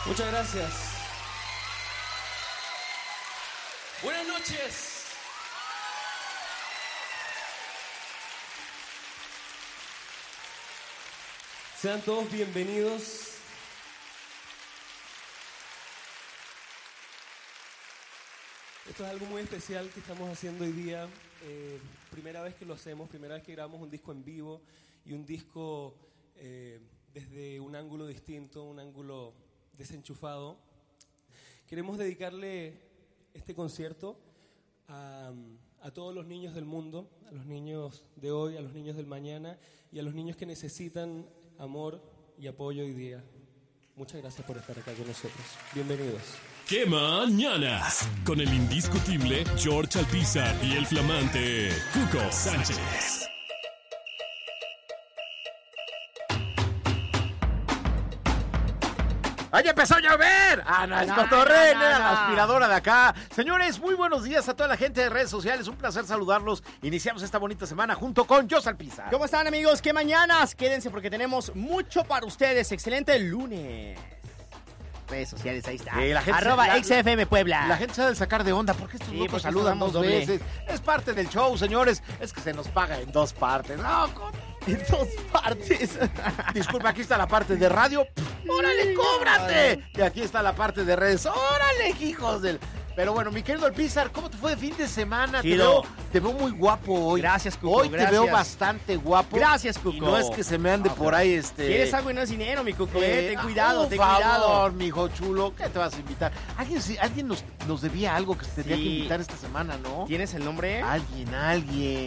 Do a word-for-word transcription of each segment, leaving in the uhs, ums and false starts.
Muchas gracias. Buenas noches. Sean todos bienvenidos. Esto es algo muy especial que estamos haciendo hoy día. Eh, primera vez que lo hacemos, primera vez que grabamos un disco en vivo y un disco eh, desde un ángulo distinto, un ángulo desenchufado. Queremos dedicarle este concierto a, a todos los niños del mundo, a los niños de hoy, a los niños del mañana y a los niños que necesitan amor y apoyo hoy día. Muchas gracias por estar acá con nosotros. Bienvenidos. ¡Qué mañanas! Con el indiscutible George Alpizar y el flamante Cuco Sánchez. ¡Ay, empezó a llover! ¡Ah, no, es No, cotorrena! no, no, no. La aspiradora de acá. Señores, muy buenos días a toda la gente de redes sociales. Un placer saludarlos. Iniciamos esta bonita semana junto con Jos Alpizar. ¿Cómo están, amigos? ¿Qué mañanas? Quédense porque tenemos mucho para ustedes. Excelente lunes. Redes sociales, ahí está. Sí, la gente Arroba se- la- X F M Puebla. La gente se ha de sacar de onda. ¿Por qué estos Sí, locos porque saludan saludamos dos doble. veces? Es parte del show, señores. Es que se nos paga en dos partes. No, ¿cómo? En dos partes. Disculpa, aquí está la parte de radio. ¡Órale, cóbrate! Y aquí está la parte de redes. ¡Órale, hijos del...! Pero bueno, mi querido Alpizar, ¿cómo te fue de fin de semana? Te Chido. veo, te veo muy guapo hoy. Gracias, Cuco, Hoy gracias. te veo bastante guapo. Gracias, Cuco. Y no es que se me ande por ahí este... ¿Quieres algo y no es dinero, mi Cuco? Eh, eh? Ten cuidado, por ten favor, cuidado. mijo chulo, ¿qué te vas a invitar? Alguien, sí- alguien nos, nos debía algo que se tenía Sí. que invitar esta semana, ¿no? ¿Tienes el nombre? Alguien, alguien.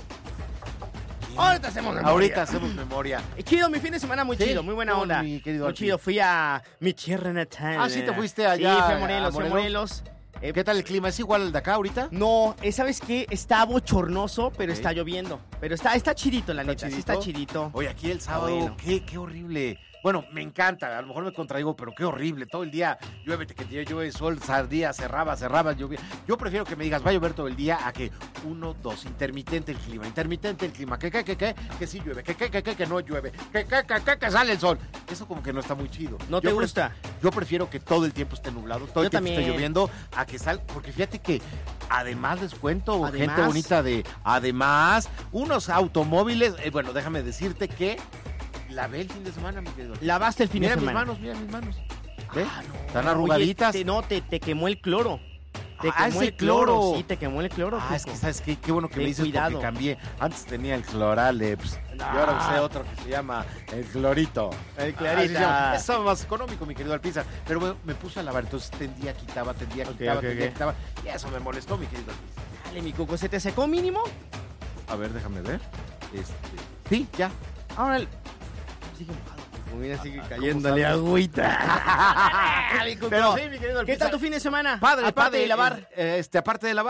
Ahorita hacemos memoria. Ahorita hacemos memoria. Eh, Chido, mi fin de semana muy Sí, chido, muy buena con onda. mi querido muy Alpi. chido, fui a mi tierra natal. Ah, sí, te fuiste allá Sí, fui a a Morelos, fui a Morelos. Morelos. Eh, ¿Qué tal el clima? ¿Es igual al de acá ahorita? No, eh, ¿sabes qué? Está bochornoso, pero Ok. está lloviendo. Pero está, está chidito, la ¿Está neta, sí chidito? está chidito. Oye, aquí el sábado, bueno. qué, qué horrible. Bueno, me encanta, a lo mejor me contraigo, pero qué horrible. Todo el día llueve, te que llueve, sol, sardía, cerraba, cerraba, llovía. Yo prefiero que me digas, va a llover todo el día, a que uno, dos, intermitente el clima, intermitente el clima, que, que, que, que, que sí llueve, que, que, que, que, que no llueve, que, que, que, que, que sale el sol. Eso como que no está muy chido. ¿No te Yo pre- gusta? Yo prefiero que todo el tiempo esté nublado, todo Yo el tiempo esté también. lloviendo, a que salga, porque fíjate que además les cuento, gente Además. bonita de, además, unos automóviles, eh, bueno, déjame decirte que lavé el fin de semana, mi querido. Lavaste el fin Mira de mis semana. manos, mira mis manos. ¿Ves? Ah, no. Están arrugaditas. Oye, te, no, te, te quemó el cloro. Te Ah, quemó ese el cloro. cloro. Sí, te quemó el cloro. Ah, es Cuco. que sabes qué, qué bueno que Ten me dices cuidado. porque cambié. Antes tenía el cloraleps y ahora Ah. usé otro que se llama el clorito. El Así clarita. se llama. Eso es más económico, mi querido Alpizar. Pero me, me puse a lavar, entonces tendía, quitaba, tendía, Ok, quitaba, ok, tendía, ok. quitaba. Y eso me molestó, mi querido Alpizar. Dale, mi Cuco, ¿se te secó mínimo? A ver, déjame ver. Este, sí, ya. Ahora, sigue mojado. Cuco, mira, sigue ¿cómo cayéndole sabes? agüita. Mi Cuco. Pero sí, mi querido ¿Qué Alpizar. tal tu fin de semana? Padre, Aparte padre, de lavar. eh, Este, aparte de lavar.